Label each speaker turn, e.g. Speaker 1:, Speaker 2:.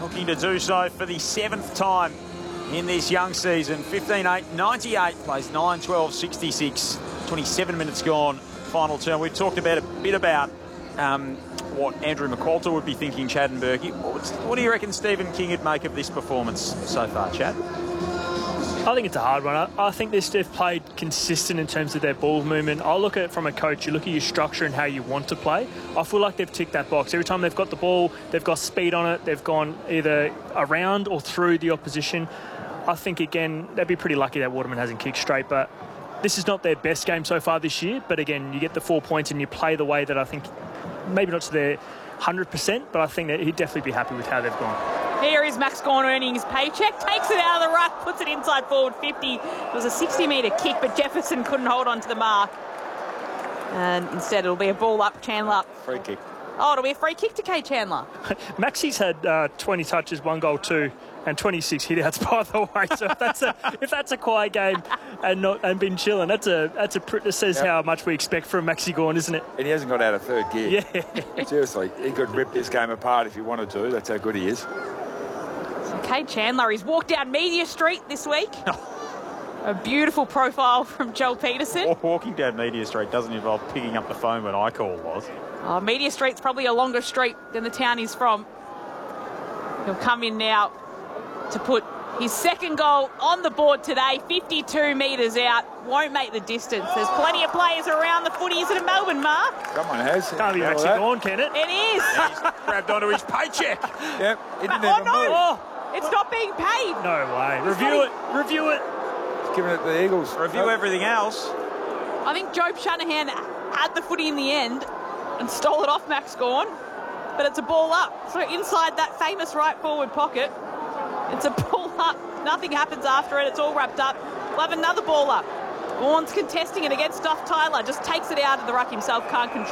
Speaker 1: looking to do so for the 7th time in this young season. 15-8, 98, plays 9-12, 66, 27 minutes gone, final turn. We've talked about a bit about what Andrew McQualter would be thinking, Chad and Berkey. What do you reckon Stephen King would make of this performance so far, Chad?
Speaker 2: I think it's a hard one. I think they've played consistent in terms of their ball movement. I look at it from a coach. You look at your structure and how you want to play. I feel like they've ticked that box. Every time they've got the ball, they've got speed on it. They've gone either around or through the opposition. I think, again, they'd be pretty lucky that Waterman hasn't kicked straight. But this is not their best game so far this year. But, again, you get the 4 points and you play the way that I think, maybe not to their 100%, but I think that he'd definitely be happy with how they've gone.
Speaker 3: Here is Max Gawn earning his paycheck, takes it out of the ruck, puts it inside forward 50. It was a 60-metre kick, but Jefferson couldn't hold on to the mark. And instead it'll be a ball up, Chandler.
Speaker 1: Free kick.
Speaker 3: Oh, it'll be a free kick to Kate Chandler.
Speaker 2: Maxi's had 20 touches, 1 goal, 2, and 26 hit-outs, by the way. So if that's a quiet game and been chilling, that says how much we expect from Maxi Gawn, isn't it?
Speaker 4: And he hasn't got out of third gear.
Speaker 2: Yeah.
Speaker 4: Seriously, he could rip this game apart if he wanted to. That's how good he is.
Speaker 3: So Kate Chandler, he's walked down Media Street this week. A beautiful profile from Joel Peterson.
Speaker 1: Walking down Media Street doesn't involve picking up the phone when I call, was.
Speaker 3: Oh, Media Street's probably a longer street than the town he's from. He'll come in now to put his second goal on the board today, 52 metres out, won't make the distance. There's plenty of players around the footy. Is it a Melbourne mark?
Speaker 4: Someone has.
Speaker 2: Can't be Maxi Gawn, can it?
Speaker 3: It is.
Speaker 1: He's grabbed onto his paycheck.
Speaker 4: Yep, he didn't
Speaker 3: Oh,
Speaker 4: even
Speaker 3: no.
Speaker 4: move.
Speaker 3: Oh, it's not being paid.
Speaker 2: No way. Review it.
Speaker 4: He's giving it to the Eagles.
Speaker 1: Review everything else.
Speaker 3: I think Job Shanahan had the footy in the end and stole it off Max Gawn, but it's a ball up. So inside that famous right forward pocket, it's a ball up. Nothing happens after it. It's all wrapped up. We'll have another ball up. Gawn's contesting it against Duff Tyler. Just takes it out of the ruck himself. Can't